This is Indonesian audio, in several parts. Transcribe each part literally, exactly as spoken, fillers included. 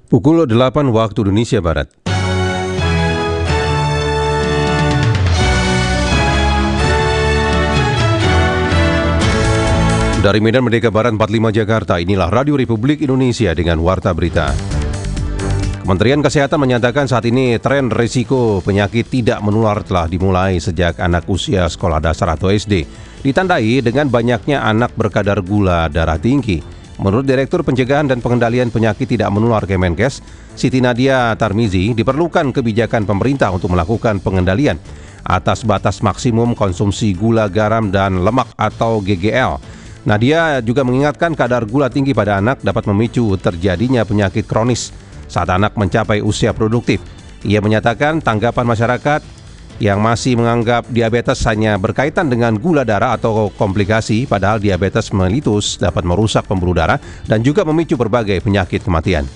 Pukul delapan waktu Indonesia Barat. Dari Medan Merdeka Barat empat puluh lima Jakarta, inilah Radio Republik Indonesia dengan Warta Berita. Kementerian Kesehatan menyatakan saat ini tren risiko penyakit tidak menular telah dimulai sejak anak usia sekolah dasar atau S D, ditandai dengan banyaknya anak berkadar gula darah tinggi. Menurut Direktur Pencegahan dan Pengendalian Penyakit Tidak Menular Kemenkes, Siti Nadia Tarmizi, diperlukan kebijakan pemerintah untuk melakukan pengendalian atas batas maksimum konsumsi gula, garam, dan lemak atau G G L. Nadia juga mengingatkan kadar gula tinggi pada anak dapat memicu terjadinya penyakit kronis saat anak mencapai usia produktif. Ia menyatakan tanggapan masyarakat yang masih menganggap diabetes hanya berkaitan dengan gula darah atau komplikasi, padahal diabetes mellitus dapat merusak pembuluh darah dan juga memicu berbagai penyakit kematian.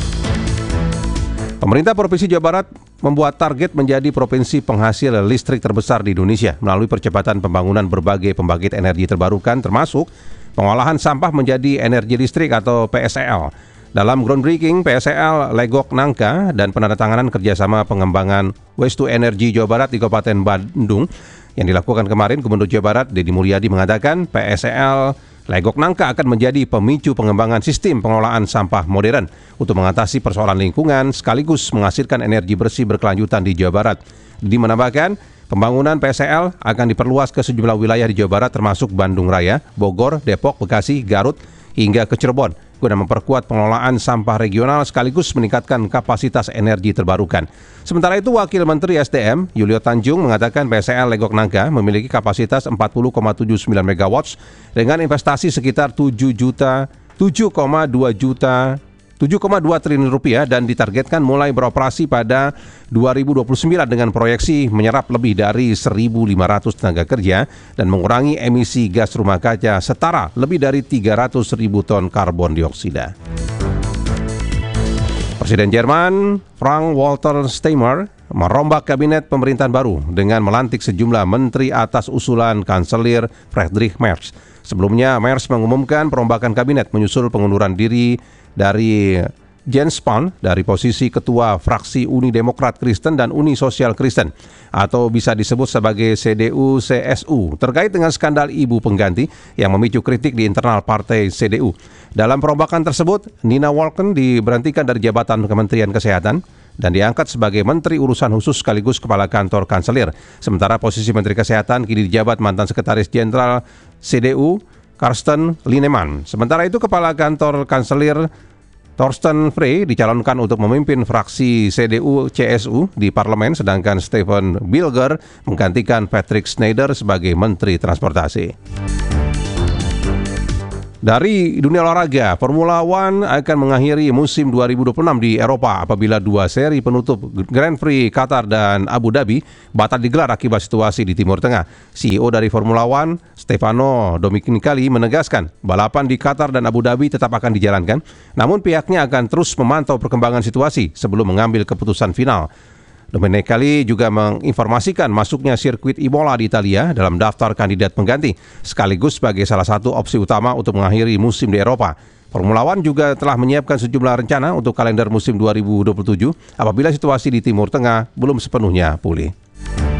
Pemerintah Provinsi Jawa Barat membuat target menjadi provinsi penghasil listrik terbesar di Indonesia melalui percepatan pembangunan berbagai pembangkit energi terbarukan, termasuk pengolahan sampah menjadi energi listrik atau P S E L. Dalam groundbreaking P S E L Legok Nangka dan penandatanganan kerjasama pengembangan Waste to Energy Jawa Barat di Kabupaten Bandung yang dilakukan kemarin, Gubernur Jawa Barat Deddy Mulyadi mengatakan P S E L Legok Nangka akan menjadi pemicu pengembangan sistem pengelolaan sampah modern untuk mengatasi persoalan lingkungan sekaligus menghasilkan energi bersih berkelanjutan di Jawa Barat. Deddy menambahkan, pembangunan P S E L akan diperluas ke sejumlah wilayah di Jawa Barat termasuk Bandung Raya, Bogor, Depok, Bekasi, Garut, hingga ke Cirebon, guna memperkuat pengelolaan sampah regional sekaligus meningkatkan kapasitas energi terbarukan. Sementara itu, Wakil Menteri S D M Yulio Tanjung mengatakan P S E L Legok Nangka memiliki kapasitas empat puluh koma tujuh sembilan megawatt dengan investasi sekitar tujuh koma dua triliun rupiah dan ditargetkan mulai beroperasi pada dua ribu dua puluh sembilan dengan proyeksi menyerap lebih dari seribu lima ratus tenaga kerja dan mengurangi emisi gas rumah kaca setara lebih dari tiga ratus ribu ton karbon dioksida. Presiden Jerman Frank-Walter Steinmeier merombak kabinet pemerintahan baru dengan melantik sejumlah menteri atas usulan Kanselir Friedrich Merz. Sebelumnya, Merz mengumumkan perombakan kabinet menyusul pengunduran diri dari Jens Spahn dari posisi Ketua Fraksi Uni Demokrat Kristen dan Uni Sosial Kristen atau bisa disebut sebagai C D U C S U terkait dengan skandal ibu pengganti yang memicu kritik di internal partai C D U. Dalam perombakan tersebut, Nina Wolken diberhentikan dari jabatan Kementerian Kesehatan dan diangkat sebagai Menteri Urusan Khusus sekaligus Kepala Kantor Kanselir. Sementara posisi Menteri Kesehatan kini dijabat mantan Sekretaris Jenderal C D U Carsten Linnemann. Sementara itu, Kepala Kantor Kanselir Thorsten Frey dicalonkan untuk memimpin fraksi C D U C S U di parlemen, sedangkan Stefan Bilger menggantikan Patrick Schneider sebagai Menteri Transportasi. Dari dunia olahraga, Formula One akan mengakhiri musim dua ribu dua puluh enam di Eropa apabila dua seri penutup Grand Prix Qatar dan Abu Dhabi batal digelar akibat situasi di Timur Tengah. C E O dari Formula One, Stefano Domenicali, menegaskan balapan di Qatar dan Abu Dhabi tetap akan dijalankan, namun pihaknya akan terus memantau perkembangan situasi sebelum mengambil keputusan final. Domenicali juga menginformasikan masuknya sirkuit Imola di Italia dalam daftar kandidat pengganti, sekaligus sebagai salah satu opsi utama untuk mengakhiri musim di Eropa. Formula One juga telah menyiapkan sejumlah rencana untuk kalender musim dua ribu dua puluh tujuh apabila situasi di Timur Tengah belum sepenuhnya pulih.